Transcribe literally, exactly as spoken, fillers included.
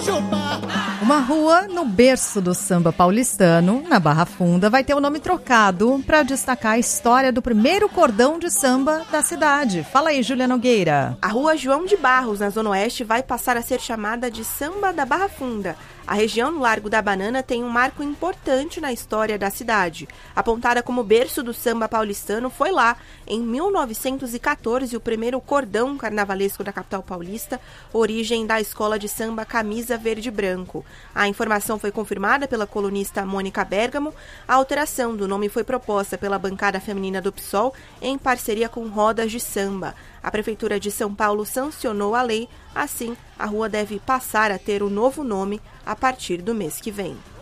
Uma rua no berço do samba paulistano, na Barra Funda, vai ter o nome trocado para destacar a história do primeiro cordão de samba da cidade. Fala aí, Júlia Nogueira. A rua João de Barros, na Zona Oeste, vai passar a ser chamada de Samba da Barra Funda. A região no Largo da Banana tem um marco importante na história da cidade. Apontada como berço do samba paulistano, foi lá, em mil novecentos e catorze, o primeiro cordão carnavalesco da capital paulista, origem da escola de samba Camisa Verde e Branco. A informação foi confirmada pela colunista Mônica Bergamo. A alteração do nome foi proposta pela bancada feminina do P SOL em parceria com Rodas de Samba. A Prefeitura de São Paulo sancionou a lei, assim, a rua deve passar a ter o novo nome a partir do mês que vem.